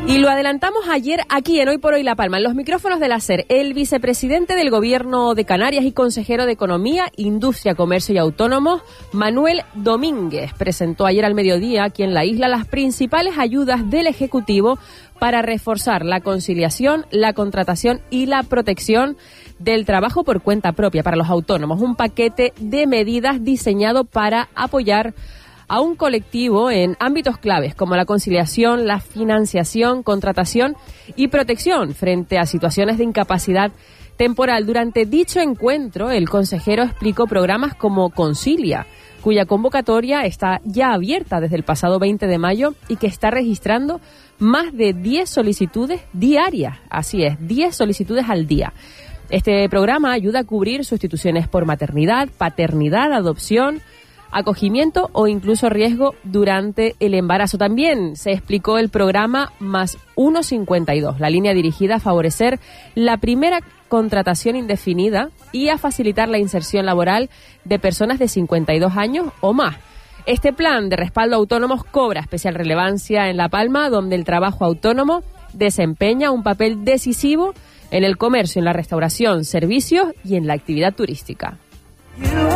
Y lo adelantamos ayer aquí en Hoy por Hoy La Palma, en los micrófonos de la SER. El vicepresidente del Gobierno de Canarias y consejero de Economía, Industria, Comercio y Autónomos, Manuel Domínguez, presentó ayer al mediodía aquí en la isla las principales ayudas del Ejecutivo para reforzar la conciliación, la contratación y la protección del trabajo por cuenta propia para los autónomos. Un paquete de medidas diseñado para apoyar a un colectivo en ámbitos claves como la conciliación, la financiación, contratación y protección frente a situaciones de incapacidad temporal. Durante dicho encuentro, el consejero explicó programas como Concilia, cuya convocatoria está ya abierta desde el pasado 20 de mayo y que está registrando más de 10 solicitudes diarias. Así es, 10 solicitudes al día. Este programa ayuda a cubrir sustituciones por maternidad, paternidad, adopción, acogimiento o incluso riesgo durante el embarazo. También se explicó el programa Más 152, la línea dirigida a favorecer la primera contratación indefinida y a facilitar la inserción laboral de personas de 52 años o más. Este plan de respaldo a autónomos cobra especial relevancia en La Palma, donde el trabajo autónomo desempeña un papel decisivo en el comercio, en la restauración, servicios y en la actividad turística.